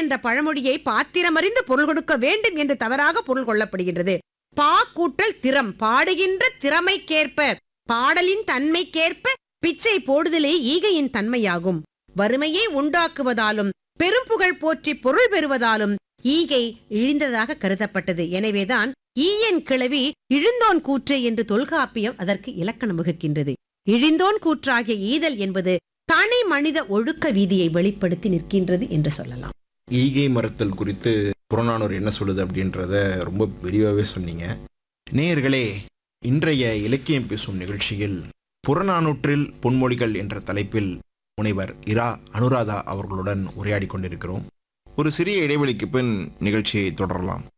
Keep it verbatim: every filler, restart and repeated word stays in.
என்ற பழமொழியை பாத்திரமறிந்து பொருள் கொடுக்க வேண்டும் என்று தவறாக பொருள் கொள்ளப்படுகின்றது. பா கூட்டல் திறம், பாடுகின்ற திறமைக்கேற்ப, பாடலின் தன்மைக்கேற்ப பிச்சை போடுதலே ஈகையின் தன்மையாகும். வறுமையை உண்டாக்குவதாலும் பெரும் புகழ் போற்றி பொருள் பெறுவதாலும் ஈகை இழிந்ததாக கருதப்பட்டது. எனவேதான் ஈயன் கிளவி இழிந்தோன் கூற்று என்று தொல்காப்பியம் அதற்கு இலக்கணம் வகுக்கின்றது. இழிந்தோன் கூற்றாகிய ஈதல் என்பது தனி மனித ஒழுக்க வீதியை வெளிப்படுத்தி நிற்கின்றது என்று சொல்லலாம். ஈகை மறுத்தல் குறித்து புறநானூறு என்ன சொல்லுது அப்படின்றத ரொம்ப விரிவாகவே சொன்னீங்க. நேயர்களே, இன்றைய இலக்கியம் பேசும் நிகழ்ச்சியில் புறநானூற்றில் பொன்மொழிகள் என்ற தலைப்பில் முனைவர் இரா அனுராதா அவர்களுடன் உரையாடி கொண்டிருக்கிறோம். ஒரு சிறிய இடைவெளிக்கு பின் நிகழ்ச்சியை தொடரலாம்.